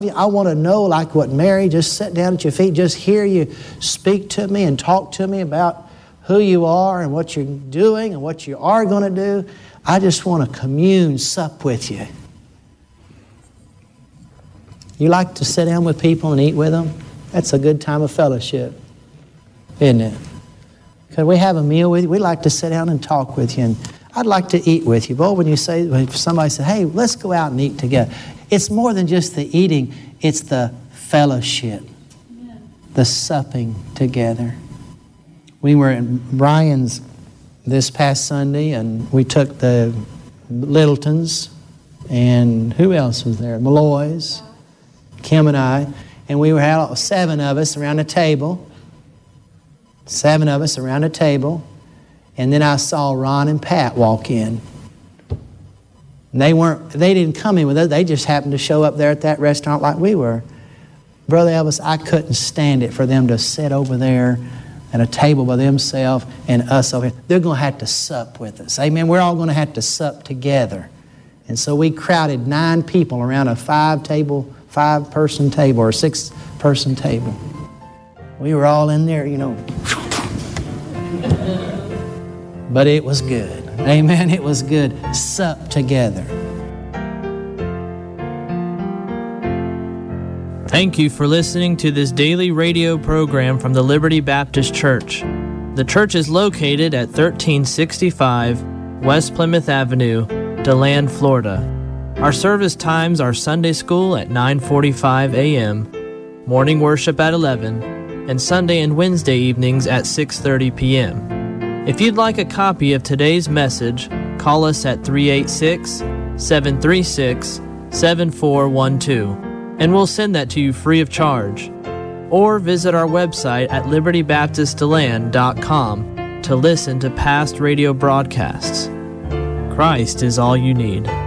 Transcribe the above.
I want to know, like what Mary, just sit down at your feet, just hear you speak to me and talk to me about who you are and what you're doing and what you are going to do. I just want to commune, sup with you. You like to sit down with people and eat with them? That's a good time of fellowship, isn't it? Could we have a meal with you? We like to sit down and talk with you. And I'd like to eat with you. Boy, when somebody says, hey, let's go out and eat together. It's more than just the eating. It's the fellowship, the supping together. We were at Brian's this past Sunday, and we took the Littletons, and who else was there? Malloy's, Kim and I, and we were 7 of us around a table. 7 of us around a table, and then I saw Ron and Pat walk in. And they didn't come in with us. They just happened to show up there at that restaurant like we were. Brother Elvis, I couldn't stand it for them to sit over there at a table by themselves and us over here. They're going to have to sup with us. Amen. We're all going to have to sup together. And so we crowded 9 people around a 5-person table or a 6-person table. We were all in there, But it was good. Amen. It was good. Sup together. Thank you for listening to this daily radio program from the Liberty Baptist Church. The church is located at 1365 West Plymouth Avenue, DeLand, Florida. Our service times are Sunday school at 9:45 a.m., morning worship at 11, and Sunday and Wednesday evenings at 6:30 p.m. If you'd like a copy of today's message, call us at 386-736-7412, and we'll send that to you free of charge. Or visit our website at libertybaptistdeland.com to listen to past radio broadcasts. Christ is all you need.